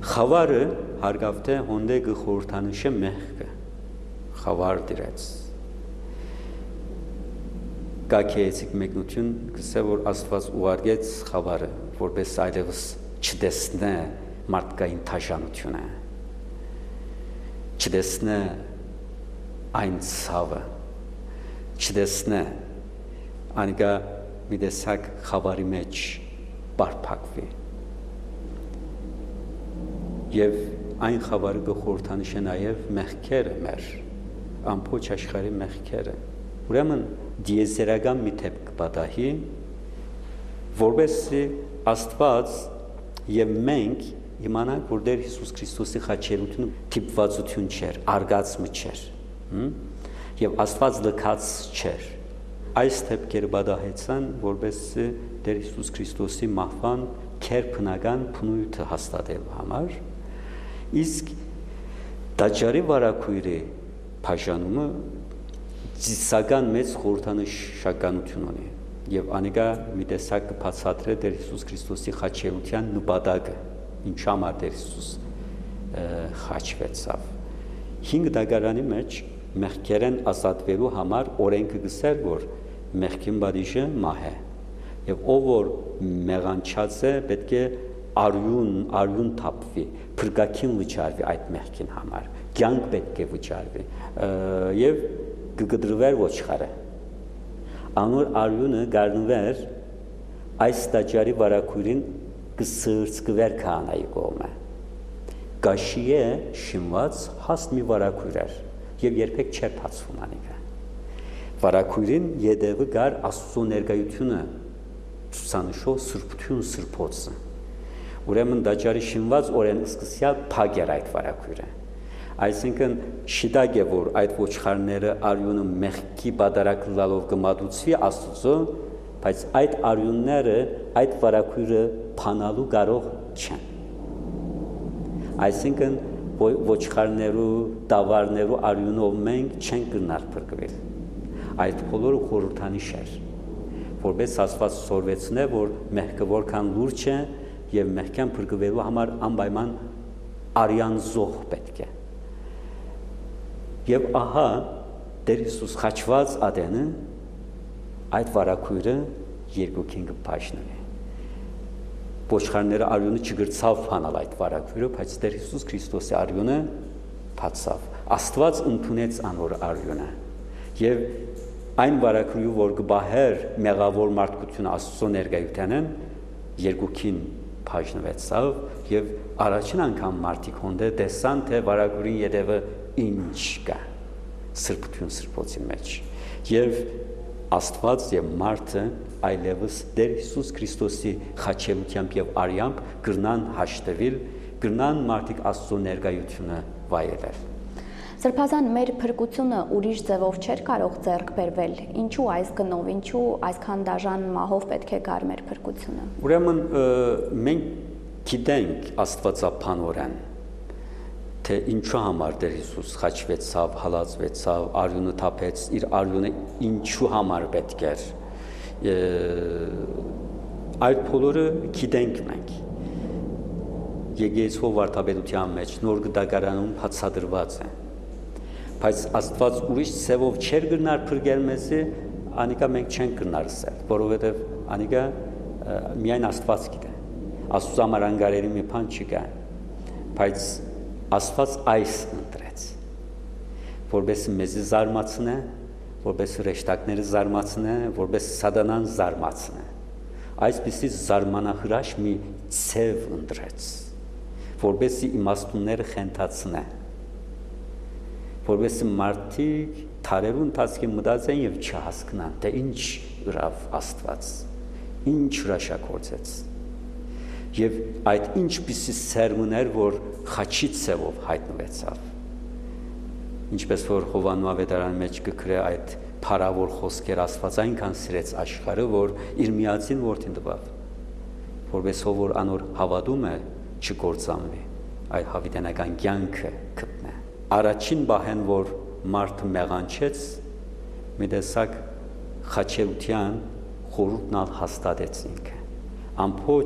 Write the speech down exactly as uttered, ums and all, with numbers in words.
Խավարը հարգավթե հոնդե գխորհրդանշը մեղքը խավար դրեց Կակեեցիկ մեկնություն կսե որ Աստված ուղարկեց խավարը որպես այլևս չտեսնե մարդկային թաշանությունը չտեսնե այն ցավը չտեսնե անիկա մի տեսակ խավարի մեջ բարփակվի Եվ այն խավարը գխորհրդանշը նաև մեղքերը մեր ամբողջ աշխարհի մեղքերը ուրեմն դիեզերական մի թեփ կպատահի որովհետեւ Աստված եւ մենք իմանանք որ Տեր Հիսուս Քրիստոսի խաչելությունը տիպվածություն չէր արգացում չէր եւ Աստված լքած չէր այս թեփքերը պատահեցան որովհետեւ Տեր Հիսուս Քրիստոսի մահվան քերբնական փնույթը հաստատելու համար Իսկ դաջարի վարակույրի բաժանումը ծիսական մեծ խորհրդանշականություն ունի եւ անիկա մի տեսակ բացատրե Տեր Հիսուս Քրիստոսի խաչելության նպատակը ինչ համար Տեր Հիսուս խաչվեցավ հինգ դագարանի մեջ մեղքերեն ազատվելու համար օրենքը գսեր որ մեղքին բադիժը մահ է եւ ով որ մեղանչած է պետք է արյուն արյուն թափվի փրկակին վճարվի այդ մեղքին համար կյանք պետք է վճարվի եւ կգդրվեր ոչխարը անոր արյունը գարնվեր այս տաճարի վարակույրին կսրծկվեր քահանայի կողմը գաշիե շինված հաստ մի վարակույր եւ երբեք չէր բացվում անիկա վարակույրին յետևը գար Աստծո ներկայությունը ցուցանշող սրբություն սրբոցը Ուրեմն դաջարի շինված օրեն սկսյալ փակ էր այդ վարակույրը այսինքն շիտակ է որ այդ ոչխարները արյունը մեղքի բادرակ լալով կմատուցվի Աստծո բայց այդ արյունները այդ վարակույրը փանալու կարող չեն այսինքն ոչխարներու տավարներու արյունով մենք չենք գնալ փրկվել այդ բոլորը խորհրդանիշ էր որպես Աստված սորվեցնե որ մեղքը որքան լուրջ է եւ մեղքան փրկվելու համար անպայման արյան զոհ պետք է եւ ահա Տեր Հիսուս խաչված ադենը այդ վարակույրը երկուքին կփաշնվի ոչխարները արյունը չգրցավ հանալ այդ վարակույրը բայց Տեր Հիսուս Քրիստոսի արյունը փացավ Աստված ընդունեց անոր արյունը եւ այն վարակույրը որ կբահեր մեղավոր մարդկությունը Աստծո ներկայությանն երկուքին փաշնվեցավ եւ առաջին անգամ մարդիկ հոնդե տեսան թե վարակույրի յետևը ինչ կա սրբություն սրբոցի մեջ եւ Աստված եւ մարդը այլևս Տեր Հիսուս Քրիստոսի խաչելությամբ եւ արյամբ գրնան հաշտվել գրնան մարդիկ Աստծո ներկայությունը վայելել Սրբազան մեր փրկությունը ուրիշ ձևով չէր կարող ձեռք բերվել ինչու այս գնով ինչու այսքան դաժան մահով պետք է գար մեր փրկությունը Ուրեմն մենք գիտենք Աստվածաբանորեն թե ինչու համար Տեր Հիսուս խաչվեցավ հալածվեցավ արյունը թափեց իր արյունը ինչու համար պետք էր այդ բոլորը գիտենք մենք Եկեղեցու վարդապետության մեջ նոր գդակարանում բացատրված է բայց Աստված ուրիշ ցևով չեր գնար փրկել մեզի անիկա մենք չենք գնարսել որովհետև անիկա միայն Աստված գիտե Աստծո համար անգարերի մի բան չկա բայց Աստված այս ընտրեց որպես մեզի զարմացնե որպես ռեշտակները զարմացնե որպես սատանան զարմացնե այսպիսի զարմանահրաշ մի ցև ընտրեց որպեսզի իմաստունները խենթացնե որպես մարդիկ թարերու ընթացքի մտածեն եւ չհասկանան թե ինչ ուրավ Աստված ինչ հրաշագործեց եւ այդ ինչպիսի սերմներ որ խաչի ցևով հայտնվեցավ ինչպես որ Հովանու ավետարանի մեջ կգրե այդ փարավոր խոսքեր Աստված այնքան սիրեց աշխարհը որ իր միածին որդին տվավ որպես ով որ անոր հավատում է չկործանվի այլ հավիտենական կյանքը գտնե Առաջին բահեն որ մարդը մեղանչեց մի տեսակ խաչելության խորհուրդն հաստատեց ինքը ամբողջ